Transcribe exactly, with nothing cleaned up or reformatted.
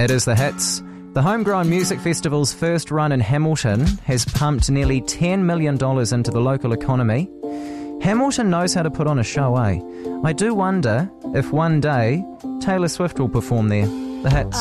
It is The Hits. The Homegrown Music Festival's first run in Hamilton has pumped nearly ten million dollars into the local economy. Hamilton knows how to put on a show, eh? I do wonder if one day Taylor Swift will perform there. The Hits.